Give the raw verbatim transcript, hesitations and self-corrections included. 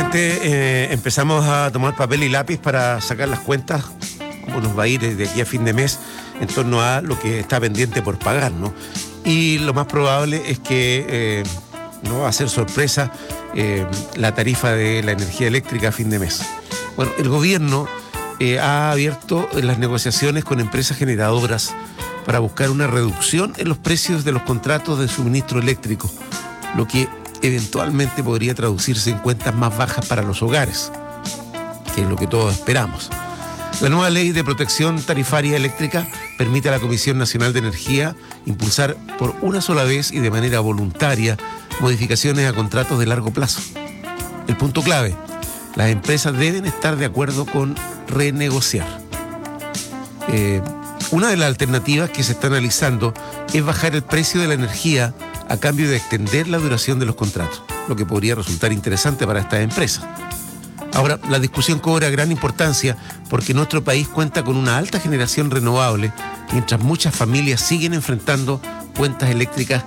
Finalmente eh, empezamos a tomar papel y lápiz para sacar las cuentas, cómo nos va a ir de aquí a fin de mes en torno a lo que está pendiente por pagar, ¿no? Y lo más probable es que eh, no va a ser sorpresa eh, la tarifa de la energía eléctrica a fin de mes. Bueno, el gobierno eh, ha abierto las negociaciones con empresas generadoras para buscar una reducción en los precios de los contratos de suministro eléctrico, lo que eventualmente podría traducirse en cuentas más bajas para los hogares, que es lo que todos esperamos. La nueva ley de protección tarifaria eléctrica permite a la Comisión Nacional de Energía impulsar por una sola vez y de manera voluntaria modificaciones a contratos de largo plazo. El punto clave: las empresas deben estar de acuerdo con renegociar. Eh, una de las alternativas que se está analizando es bajar el precio de la energía a cambio de extender la duración de los contratos, lo que podría resultar interesante para estas empresas. Ahora, la discusión cobra gran importancia porque nuestro país cuenta con una alta generación renovable, mientras muchas familias siguen enfrentando cuentas eléctricas